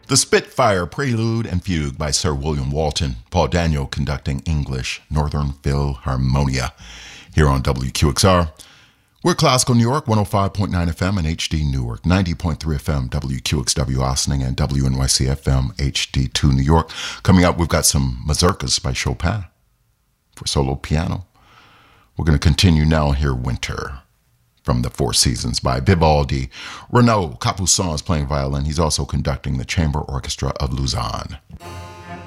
The Spitfire Prelude and Fugue by Sir William Walton, Paul Daniel conducting English Northern Philharmonia here on WQXR. We're Classical New York, 105.9 FM and HD Newark, 90.3 FM, WQXW Ossining, and WNYC FM HD2 New York. Coming up, we've got some mazurkas by Chopin for solo piano. We're going to continue now and hear Winter from the Four Seasons by Vivaldi. Renaud Capuçon is playing violin. He's also conducting the Chamber Orchestra of Lausanne.